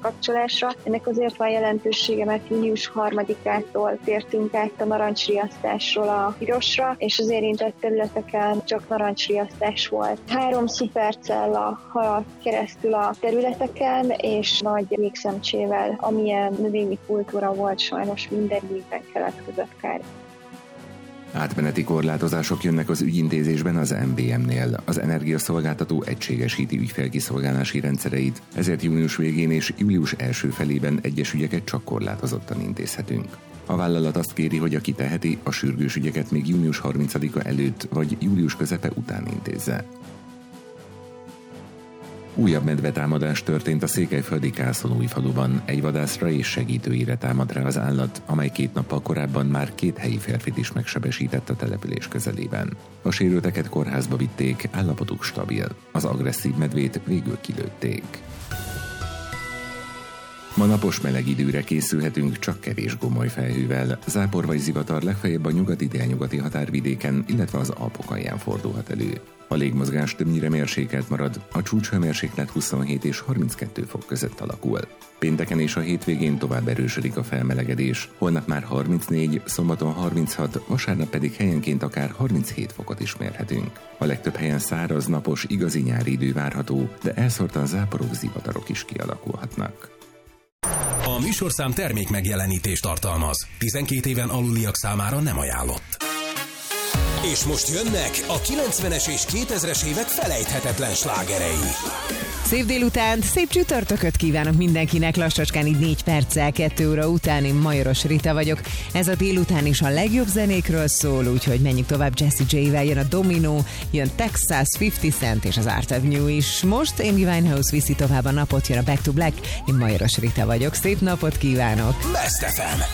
összekapcsolásra. Ennek azért van jelentősége, mert június 3-ától tértünk át a narancsriasztásról a pirosra, és az érintett területeken csak narancsriasztás volt. 3 szupercella haladt keresztül a területeken, és nagy jégszemcsével, amilyen növényi kultúra volt, sajnos minden évben keletkezett kár. Átmeneti korlátozások jönnek az ügyintézésben az MVM-nél. Az energiaszolgáltató egységesíti ügyfélkiszolgálási rendszereit, ezért június végén és július első felében egyes ügyeket csak korlátozottan intézhetünk. A vállalat azt kéri, hogy aki teheti, a sürgős ügyeket még június 30-a előtt vagy július közepe után intézze. Újabb medvetámadás történt a székelyföldi Kászolói-faluban. Egy vadászra és segítőire támad rá az állat, amely 2 nappal korábban már 2 helyi férfit is megsebesített a település közelében. A sérülteket kórházba vitték, állapotuk stabil. Az agresszív medvét végül kilőtték. Ma napos meleg időre készülhetünk, csak kevés gomoly felhővel. Zápor vagy zivatar legfeljebb a nyugati-délnyugati határvidéken, illetve az Alpok alján fordulhat elő. A légmozgás többnyire mérsékelt marad, a csúcshőmérséklet 27 és 32 fok között alakul. Pénteken és a hétvégén tovább erősödik a felmelegedés, holnap már 34, szombaton 36, vasárnap pedig helyenként akár 37 fokot is mérhetünk. A legtöbb helyen száraz, napos, igazi nyári idő várható, de elszórtan záporok, zivatarok is kialakulhatnak. A műsorszám termék megjelenítést tartalmaz. 12 éven aluliak számára nem ajánlott. És most jönnek a 90-es és 2000-es évek felejthetetlen slágerei. Szép délutánt, szép csütörtököt kívánok mindenkinek, lassacskán így 4 perccel 2 óra után. Én Majoros Rita vagyok. Ez a délután is a legjobb zenékről szól, úgyhogy menjünk tovább. Jessie J-vel jön a Domino, jön Texas, 50 Cent és az Art Avenue is. Most Amy Winehouse viszi tovább a napot, jön a Back to Black. Én Majoros Rita vagyok. Szép napot kívánok! Best FM.